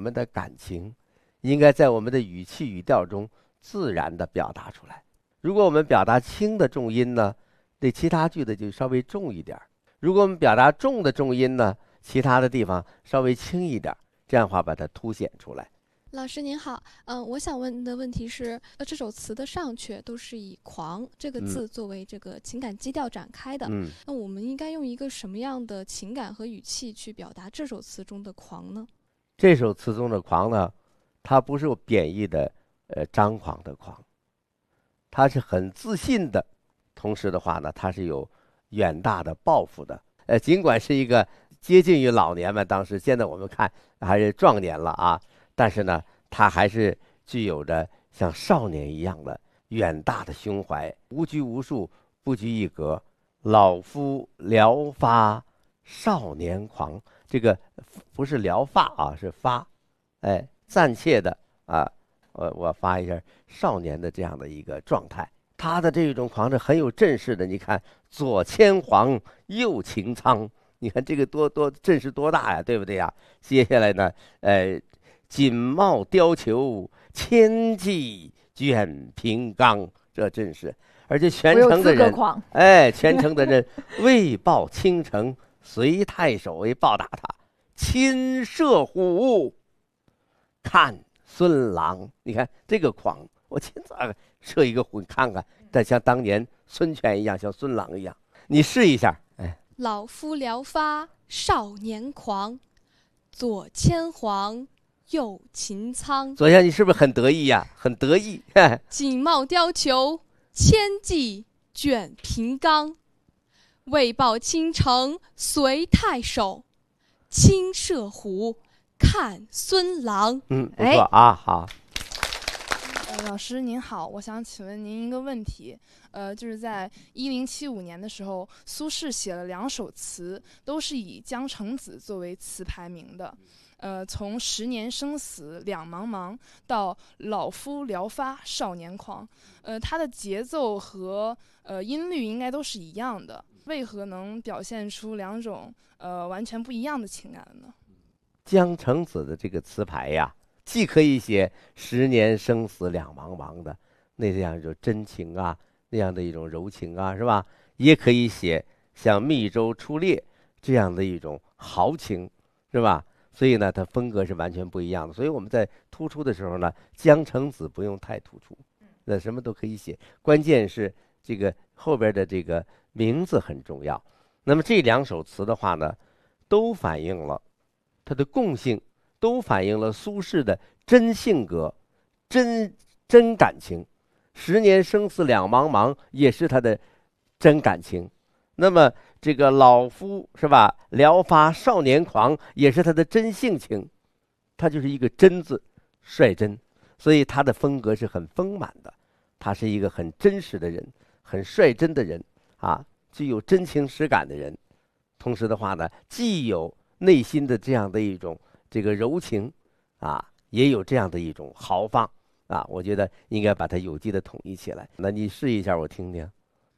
们的感情，应该在我们的语气语调中自然地表达出来。如果我们表达轻的重音呢，对其他句子就稍微重一点；如果我们表达重的重音呢，其他的地方稍微轻一点，这样的话把它凸显出来。 老师您好，我想问的问题是，这首词的上阙都是以狂这个字作为这个情感基调展开的，那我们应该用一个什么样的情感和语气去表达这首词中的狂呢？ 这首词中的狂呢，它不是有贬义的张狂的狂，它是很自信的，同时的话呢，它是有远大的抱负的。尽管是一个接近于老年嘛，当时现在我们看还是壮年了啊，但是呢，他还是具有着像少年一样的远大的胸怀，无拘无束，不拘一格。老夫聊发少年狂，这个不是聊发啊，是发，暂且的啊，我发一下少年的这样的一个状态。他的这种狂是很有阵势的，你看左牵黄，右擎苍，你看这个多阵势多大呀，对不对呀？接下来呢，锦帽貂裘，千骑卷平冈，这阵势，而且全城的人，全城的人为报倾城，随太守为报答他，亲射虎，看孙郎。你看这个狂，我亲自射一个虎，你看看，但像当年孙权一样，像孙郎一样，你试一下。 老夫聊发少年狂，左牵黄，右擎苍。 左先，你是不是很得意呀？很得意。 锦帽貂裘，千骑卷平冈。为报倾城，随太守，亲射虎，看孙郎。 不错啊，好。 老师您好，我想请问您一个问题，就是在1075年的时候，苏轼写了2首词，都是以江城子作为词牌名的，从10年生死两茫茫到老夫聊发少年狂，它的节奏和音律应该都是一样的，为何能表现出2种完全不一样的情感呢？ 江城子的这个词牌呀，既可以写10年生死两茫茫的那样一种真情啊，那样的一种柔情啊，是吧？也可以写像密州出猎这样的一种豪情，是吧？所以呢，它风格是完全不一样的。所以我们在突出的时候呢，江城子不用太突出，那什么都可以写，关键是这个后边的这个名字很重要。那么这2首词的话呢，都反映了它的共性，都反映了苏轼的真性格、真感情。10年生死两茫茫也是他的真感情。那么这个老夫是吧，聊发少年狂也是他的真性情。他就是一个真字，率真，所以他的风格是很丰满的。他是一个很真实的人，很率真的人啊，具有真情实感的人。同时的话呢，既有内心的这样的一种这个柔情啊，也有这样的一种豪放啊，我觉得应该把它有机的统一起来。那你试一下我听听。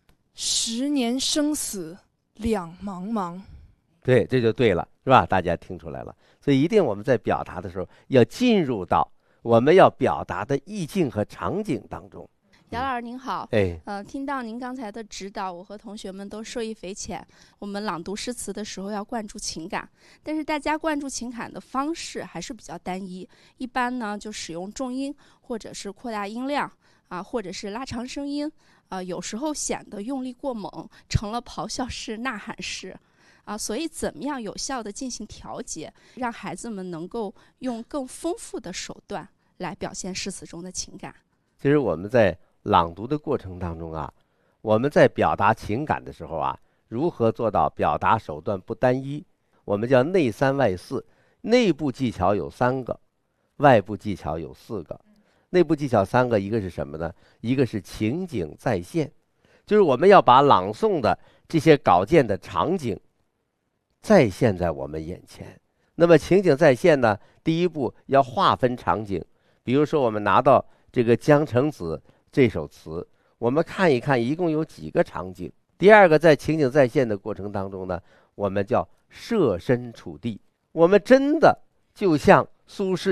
10年生死两茫茫， 对，这就对了，是吧？大家听出来了。所以一定我们在表达的时候要进入到我们要表达的意境和场景当中。 姚老师您好，听到您刚才的指导，我和同学们都受益匪浅。我们朗读诗词的时候要灌注情感，但是大家灌注情感的方式还是比较单一，一般呢就使用重音，或者是扩大音量啊，或者是拉长声音啊，有时候显得用力过猛，成了咆哮式、呐喊式啊。所以怎么样有效地进行调节，让孩子们能够用更丰富的手段来表现诗词中的情感？ 其实我们在朗读的过程当中啊，我们在表达情感的时候啊，如何做到表达手段不单一？我们叫内3外4，内部技巧有3个，外部技巧有4个。内部技巧3个，一个是什么呢？一个是情景再现，就是我们要把朗诵的这些稿件的场景再现在我们眼前。那么情景再现呢，第一步要划分场景，比如说我们拿到这个江城子这首词，我们看一看一共有几个场景。第二个，在情景再现的过程当中呢，我们叫设身处地，我们真的就像苏轼